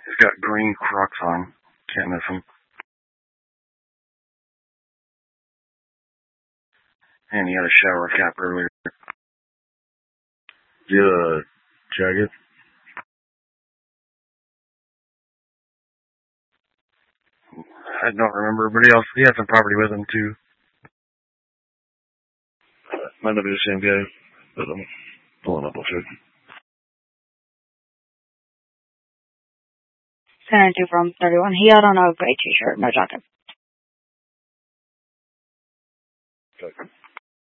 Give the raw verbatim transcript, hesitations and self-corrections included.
He's got green Crocs on. Can't miss him. And he had a shower cap earlier. Yeah, jagged. I don't remember, but he also he had some property with him too. Might not be the same guy, but I'm pulling up a check. Center two from thirty-one. He had on a gray t-shirt, no jacket. Okay.